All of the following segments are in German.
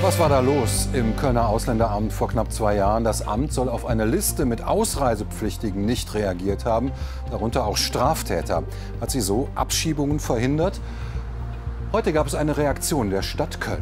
Was war da los im Kölner Ausländeramt vor knapp 2 Jahren? Das Amt soll auf eine Liste mit Ausreisepflichtigen nicht reagiert haben, darunter auch Straftäter. Hat sie so Abschiebungen verhindert? Heute gab es eine Reaktion der Stadt Köln.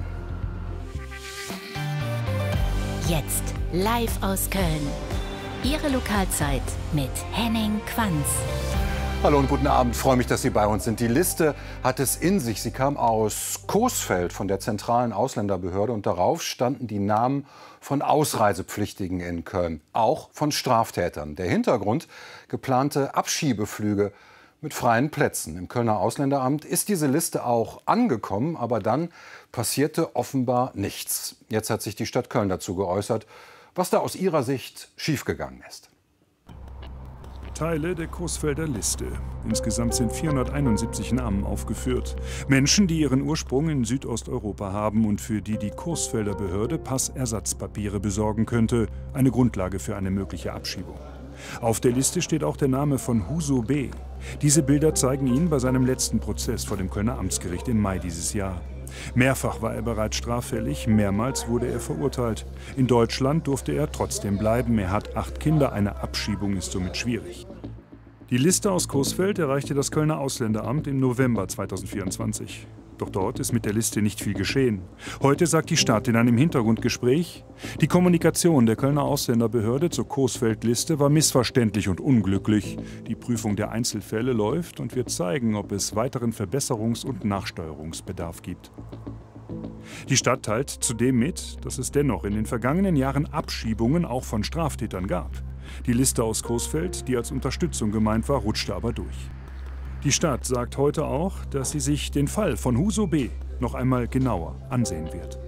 Jetzt live aus Köln. Ihre Lokalzeit mit Henning Quanz. Hallo und guten Abend, freue mich, dass Sie bei uns sind. Die Liste hat es in sich. Sie kam aus Coesfeld von der zentralen Ausländerbehörde und darauf standen die Namen von Ausreisepflichtigen in Köln, auch von Straftätern. Der Hintergrund: geplante Abschiebeflüge mit freien Plätzen. Im Kölner Ausländeramt ist diese Liste auch angekommen, aber dann passierte offenbar nichts. Jetzt hat sich die Stadt Köln dazu geäußert, was da aus ihrer Sicht schiefgegangen ist. Teile der Coesfelder Liste. Insgesamt sind 471 Namen aufgeführt. Menschen, die ihren Ursprung in Südosteuropa haben und für die die Coesfelder Behörde Passersatzpapiere besorgen könnte. Eine Grundlage für eine mögliche Abschiebung. Auf der Liste steht auch der Name von Huso B. Diese Bilder zeigen ihn bei seinem letzten Prozess vor dem Kölner Amtsgericht im Mai dieses Jahr. Mehrfach war er bereits straffällig, mehrmals wurde er verurteilt. In Deutschland durfte er trotzdem bleiben. Er hat 8 Kinder, eine Abschiebung ist somit schwierig. Die Liste aus Coesfeld erreichte das Kölner Ausländeramt im November 2024. Doch dort ist mit der Liste nicht viel geschehen. Heute sagt die Stadt in einem Hintergrundgespräch: Die Kommunikation der Kölner Ausländerbehörde zur Coesfeld-Liste war missverständlich und unglücklich. Die Prüfung der Einzelfälle läuft und wird zeigen, ob es weiteren Verbesserungs- und Nachsteuerungsbedarf gibt. Die Stadt teilt zudem mit, dass es dennoch in den vergangenen Jahren Abschiebungen auch von Straftätern gab. Die Liste aus Coesfeld, die als Unterstützung gemeint war, rutschte aber durch. Die Stadt sagt heute auch, dass sie sich den Fall von Huso B. noch einmal genauer ansehen wird.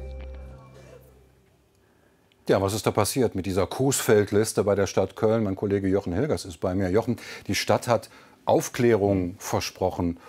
Ja, was ist da passiert mit dieser Coesfeld-Liste bei der Stadt Köln? Mein Kollege Jochen Hilgers ist bei mir. Jochen, die Stadt hat Aufklärung versprochen.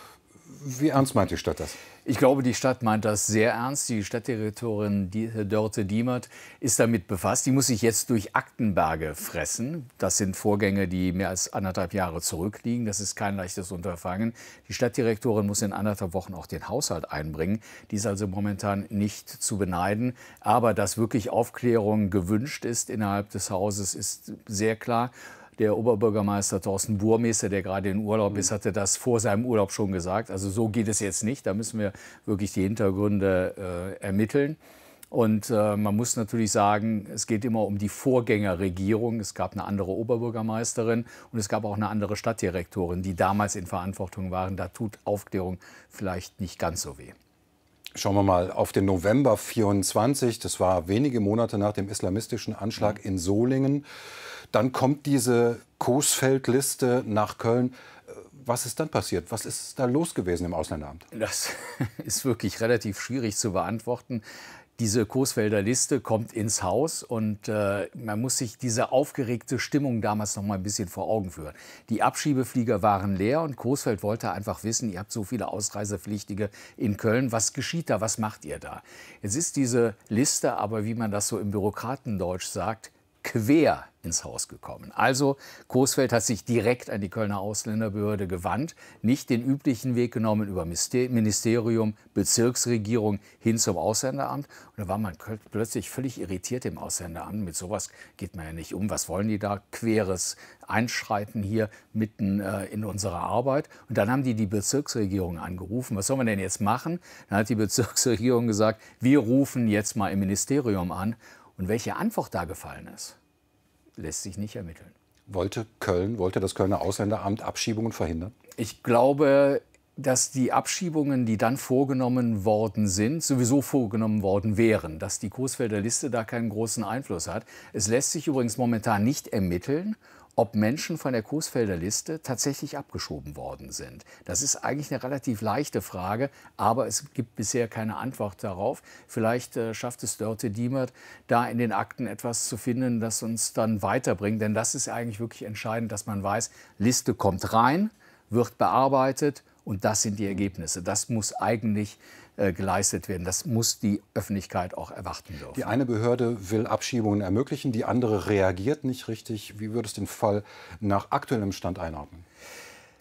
Wie ernst meint die Stadt das? Ich glaube, die Stadt meint das sehr ernst. Die Stadtdirektorin Dörte Diemert ist damit befasst. Die muss sich jetzt durch Aktenberge fressen. Das sind Vorgänge, die mehr als 1,5 Jahre zurückliegen. Das ist kein leichtes Unterfangen. Die Stadtdirektorin muss in 1,5 Wochen auch den Haushalt einbringen. Die ist also momentan nicht zu beneiden. Aber dass wirklich Aufklärung gewünscht ist innerhalb des Hauses, ist sehr klar. Der Oberbürgermeister Thorsten Burmester, der gerade in Urlaub ist, hatte das vor seinem Urlaub schon gesagt. Also so geht es jetzt nicht. Da müssen wir wirklich die Hintergründe ermitteln. Und man muss natürlich sagen, es geht immer um die Vorgängerregierung. Es gab eine andere Oberbürgermeisterin und es gab auch eine andere Stadtdirektorin, die damals in Verantwortung waren. Da tut Aufklärung vielleicht nicht ganz so weh. Schauen wir mal auf den November 24. Das war wenige Monate nach dem islamistischen Anschlag in Solingen. Dann kommt diese Coesfeld-Liste nach Köln. Was ist dann passiert? Was ist da los gewesen im Ausländeramt? Das ist wirklich relativ schwierig zu beantworten. Diese Coesfelder Liste kommt ins Haus und man muss sich diese aufgeregte Stimmung damals noch mal ein bisschen vor Augen führen. Die Abschiebeflieger waren leer und Coesfeld wollte einfach wissen, ihr habt so viele Ausreisepflichtige in Köln, was geschieht da, was macht ihr da? Jetzt ist diese Liste aber, wie man das so im Bürokratendeutsch sagt, quer ins Haus gekommen. Also Coesfeld hat sich direkt an die Kölner Ausländerbehörde gewandt, nicht den üblichen Weg genommen über Ministerium, Bezirksregierung hin zum Ausländeramt. Und da war man plötzlich völlig irritiert im Ausländeramt. Mit sowas geht man ja nicht um. Was wollen die da? Queres Einschreiten hier mitten in unserer Arbeit. Und dann haben die Bezirksregierung angerufen. Was soll man denn jetzt machen? Dann hat die Bezirksregierung gesagt, wir rufen jetzt mal im Ministerium an. Und welche Antwort da gefallen ist, lässt sich nicht ermitteln. Wollte das Kölner Ausländeramt Abschiebungen verhindern? Ich glaube, dass die Abschiebungen, die dann vorgenommen worden sind, sowieso vorgenommen worden wären. Dass die Coesfelder Liste da keinen großen Einfluss hat. Es lässt sich übrigens momentan nicht ermitteln, ob Menschen von der Coesfelder Liste tatsächlich abgeschoben worden sind. Das ist eigentlich eine relativ leichte Frage, aber es gibt bisher keine Antwort darauf. Vielleicht schafft es Dörte Diemert, da in den Akten etwas zu finden, das uns dann weiterbringt. Denn das ist eigentlich wirklich entscheidend, dass man weiß, Liste kommt rein, wird bearbeitet und das sind die Ergebnisse. Das muss eigentlich geleistet werden. Das muss die Öffentlichkeit auch erwarten dürfen. Die eine Behörde will Abschiebungen ermöglichen, die andere reagiert nicht richtig. Wie würde es den Fall nach aktuellem Stand einordnen?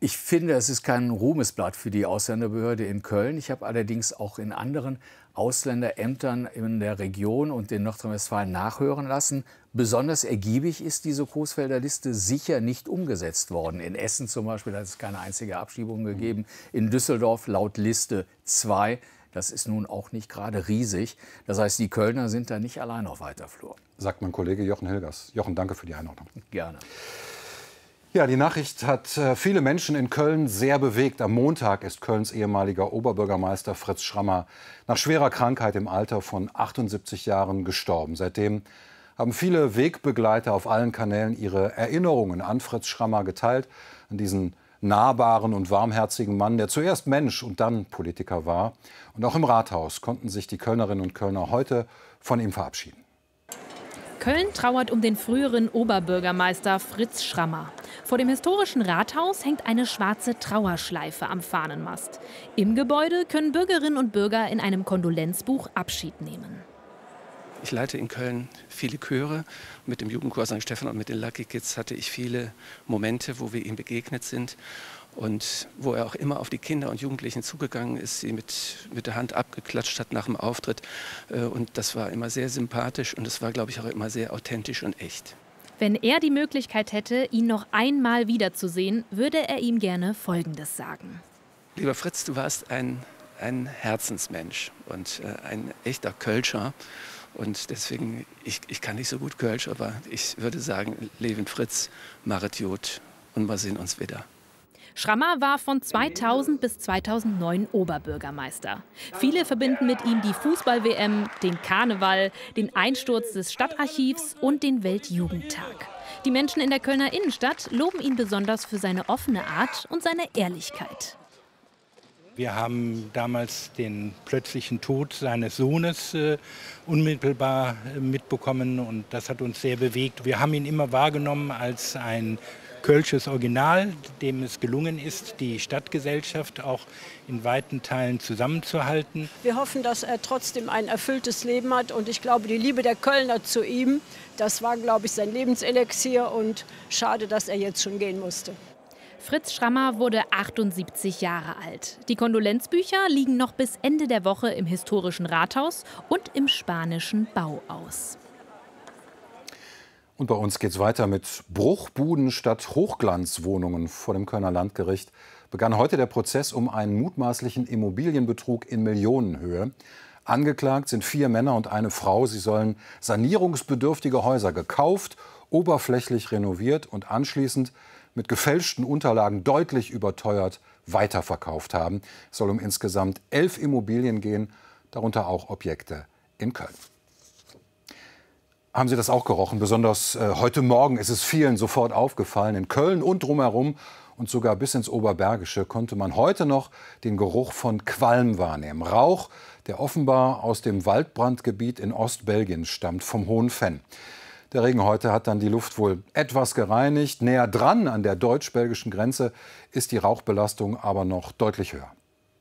Ich finde, es ist kein Ruhmesblatt für die Ausländerbehörde in Köln. Ich habe allerdings auch in anderen Ausländerämtern in der Region und in Nordrhein-Westfalen nachhören lassen. Besonders ergiebig ist diese Coesfelder Liste sicher nicht umgesetzt worden. In Essen zum Beispiel hat es keine einzige Abschiebung gegeben. In Düsseldorf laut Liste 2. Das ist nun auch nicht gerade riesig. Das heißt, die Kölner sind da nicht allein auf weiter Flur. Sagt mein Kollege Jochen Hilgers. Jochen, danke für die Einordnung. Gerne. Ja, die Nachricht hat viele Menschen in Köln sehr bewegt. Am Montag ist Kölns ehemaliger Oberbürgermeister Fritz Schrammer nach schwerer Krankheit im Alter von 78 Jahren gestorben. Seitdem haben viele Wegbegleiter auf allen Kanälen ihre Erinnerungen an Fritz Schrammer geteilt, an diesen nahbaren und warmherzigen Mann, der zuerst Mensch und dann Politiker war. Und auch im Rathaus konnten sich die Kölnerinnen und Kölner heute von ihm verabschieden. Köln trauert um den früheren Oberbürgermeister Fritz Schrammer. Vor dem historischen Rathaus hängt eine schwarze Trauerschleife am Fahnenmast. Im Gebäude können Bürgerinnen und Bürger in einem Kondolenzbuch Abschied nehmen. Ich leite in Köln viele Chöre. Mit dem Jugendchor St. Stephan und mit den Lucky Kids hatte ich viele Momente, wo wir ihm begegnet sind. Und wo er auch immer auf die Kinder und Jugendlichen zugegangen ist, sie mit der Hand abgeklatscht hat nach dem Auftritt. Und das war immer sehr sympathisch und es war, glaube ich, auch immer sehr authentisch und echt. Wenn er die Möglichkeit hätte, ihn noch einmal wiederzusehen, würde er ihm gerne Folgendes sagen. Lieber Fritz, du warst ein Herzensmensch und ein echter Kölscher. Und deswegen, ich kann nicht so gut Kölsch, aber ich würde sagen, Leben Fritz, Maret Jod und wir sehen uns wieder. Schrammer war von 2000 bis 2009 Oberbürgermeister. Viele verbinden mit ihm die Fußball-WM, den Karneval, den Einsturz des Stadtarchivs und den Weltjugendtag. Die Menschen in der Kölner Innenstadt loben ihn besonders für seine offene Art und seine Ehrlichkeit. Wir haben damals den plötzlichen Tod seines Sohnes unmittelbar mitbekommen und das hat uns sehr bewegt. Wir haben ihn immer wahrgenommen als ein kölsches Original, dem es gelungen ist, die Stadtgesellschaft auch in weiten Teilen zusammenzuhalten. Wir hoffen, dass er trotzdem ein erfülltes Leben hat und ich glaube, die Liebe der Kölner zu ihm, das war, glaube ich, sein Lebenselixier und schade, dass er jetzt schon gehen musste. Fritz Schrammer wurde 78 Jahre alt. Die Kondolenzbücher liegen noch bis Ende der Woche im historischen Rathaus und im spanischen Bauhaus. Und bei uns geht es weiter mit Bruchbuden statt Hochglanzwohnungen. Vor dem Kölner Landgericht begann heute der Prozess um einen mutmaßlichen Immobilienbetrug in Millionenhöhe. Angeklagt sind 4 Männer und eine Frau. Sie sollen sanierungsbedürftige Häuser gekauft, oberflächlich renoviert und anschließend mit gefälschten Unterlagen deutlich überteuert weiterverkauft haben. Es soll um insgesamt 11 Immobilien gehen, darunter auch Objekte in Köln. Haben Sie das auch gerochen? Besonders heute Morgen ist es vielen sofort aufgefallen. In Köln und drumherum und sogar bis ins Oberbergische konnte man heute noch den Geruch von Qualm wahrnehmen. Rauch, der offenbar aus dem Waldbrandgebiet in Ostbelgien stammt, vom Hohen Venn. Der Regen heute hat dann die Luft wohl etwas gereinigt. Näher dran an der deutsch-belgischen Grenze ist die Rauchbelastung aber noch deutlich höher.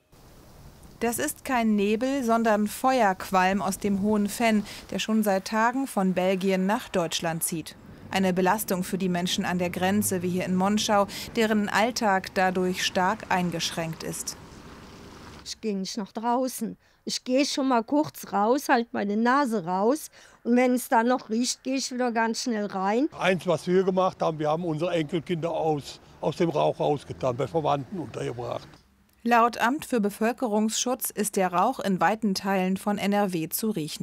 Das ist kein Nebel, sondern Feuerqualm aus dem Hohen Venn, der schon seit Tagen von Belgien nach Deutschland zieht. Eine Belastung für die Menschen an der Grenze, wie hier in Monschau, deren Alltag dadurch stark eingeschränkt ist. Ich gehe nicht nach draußen. Ich gehe schon mal kurz raus, halte meine Nase raus. Und wenn es dann noch riecht, gehe ich wieder ganz schnell rein. Eins, was wir gemacht haben, wir haben unsere Enkelkinder aus dem Rauch rausgetan, bei Verwandten untergebracht. Laut Amt für Bevölkerungsschutz ist der Rauch in weiten Teilen von NRW zu riechen.